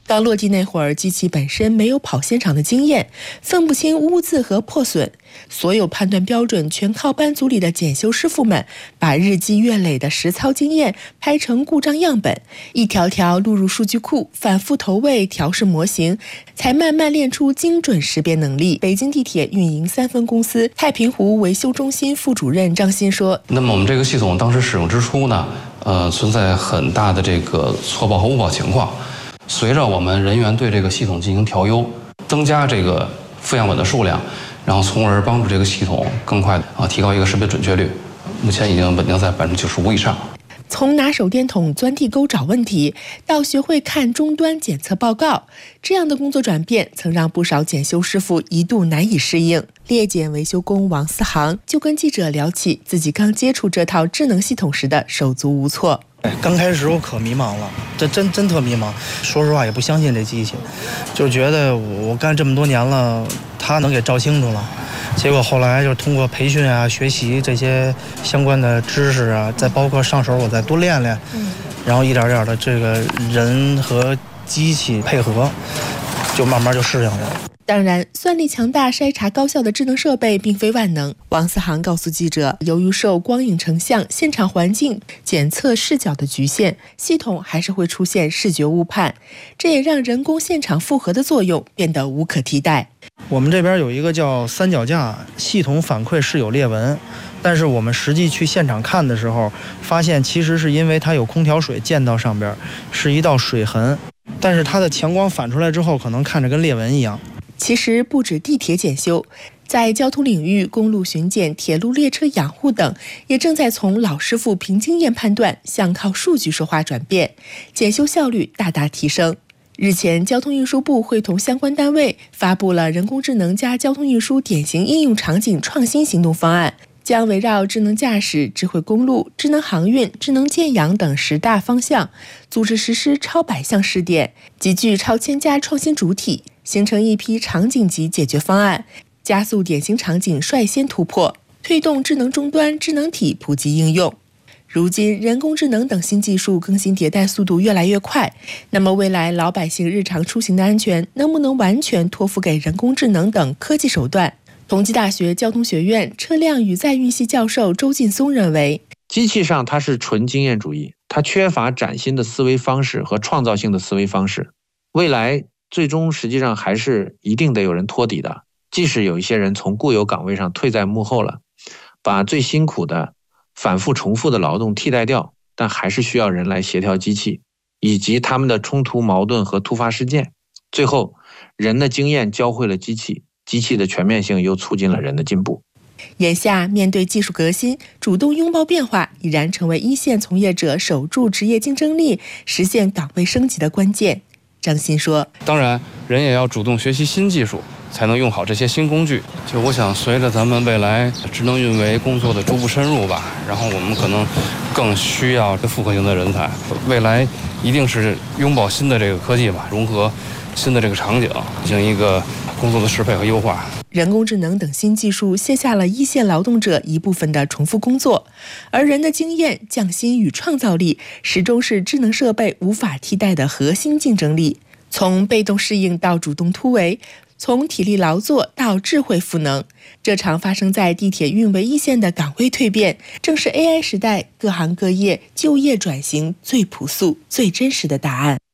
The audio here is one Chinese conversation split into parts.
刚落地那会儿，机器本身没有跑现场的经验，分不清污渍和破损，所有判断标准全靠班组里的检修师傅们把日积月累的实操经验拍成故障样本，一条条录入数据库，反复投喂调试模型，才慢慢练出精准识别能力。北京地铁运营3分公司太平湖维修中心副主任张鑫说：“ 那么我们这个系统当时使用之初呢，存在很大的这个错报和误报情况。随着我们人员对这个系统进行调优，增加这个负样本的数量，然后从而帮助这个系统更快提高一个识别准确率。目前已经稳定在95%以上。” 从拿手电筒钻地沟找问题，到学会看终端检测报告，这样的工作转变曾让不少检修师傅一度难以适应。列检维修工王思航就跟记者聊起自己刚接触这套智能系统时的手足无措。 刚开始我可迷茫了，这真特迷茫。说实话也不相信这机器，就觉得我干这么多年了，它能给照清楚了。结果后来就通过培训啊、学习这些相关的知识啊，再包括上手我再多练练，然后一点点的这个人和机器配合，就慢慢就适应了。 当然，算力强大、筛查高效的智能设备并非万能。王思航告诉记者，由于受光影成像、现场环境检测视角的局限，系统还是会出现视觉误判，这也让人工现场复核的作用变得无可替代。 我们这边有一个叫三脚架，系统反馈是有裂纹，但是我们实际去现场看的时候，发现其实是因为它有空调水溅到上边，是一道水痕，但是它的强光反出来之后，可能看着跟裂纹一样。 其实不止地铁检修，在交通领域，公路巡检、铁路列车养护等，也正在从老师傅凭经验判断向靠数据说话转变，检修效率大大提升。日前，交通运输部会同相关单位发布了人工智能加交通运输典型应用场景创新行动方案，将围绕智能驾驶、智慧公路、智能航运、智能建养等10大方向，组织实施超100项试点，集聚超1000家创新主体，形成一批场景级解决方案，加速典型场景率先突破，推动智能终端、智能体普及应用。如今，人工智能等新技术更新迭代速度越来越快，那么未来老百姓日常出行的安全能不能完全托付给人工智能等科技手段？同济大学交通学院车辆与载运系教授周劲松认为， 机器上它是纯经验主义，它缺乏崭新的思维方式和创造性的思维方式，未来最终实际上还是一定得有人托底的，即使有一些人从固有岗位上退在幕后了，把最辛苦的反复重复的劳动替代掉，但还是需要人来协调机器以及他们的冲突矛盾和突发事件，最后人的经验教会了机器，机器的全面性又促进了人的进步。 眼下面对技术革新，主动拥抱变化已然成为一线从业者守住职业竞争力、实现岗位升级的关键。张鑫说， 当然人也要主动学习新技术，才能用好这些新工具。就我想随着咱们未来智能运维工作的逐步深入吧，然后我们可能更需要复合型的人才，未来一定是拥抱新的这个科技嘛，融合新的这个场景，进行一个工作的适配和优化。 人工智能等新技术卸下了一线劳动者一部分的重复工作，而人的经验、匠心与创造力始终是智能设备无法替代的核心竞争力。从被动适应到主动突围，从体力劳作到智慧赋能，这场发生在地铁运维一线的岗位蜕变，正是 AI 时代各行各业就业转型最朴素、最真实的答案。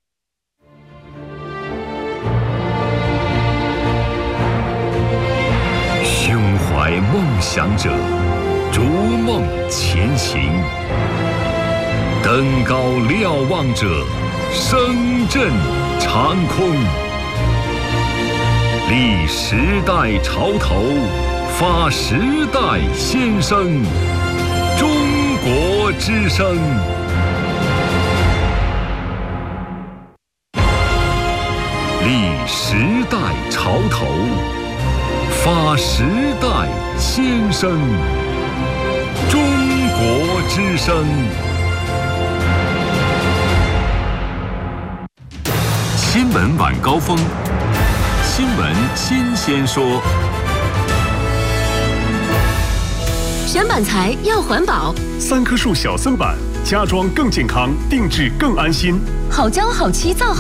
胸怀梦想者，逐梦前行；登高瞭望者，声震长空。立时代潮头，发时代先声。中国之声。立时代潮头，发时代先声。中国之声。新闻晚高峰，新闻新鲜说。 选板材要环保 ，3棵树小森板，家装更健康，定制更安心。 好胶好漆造好。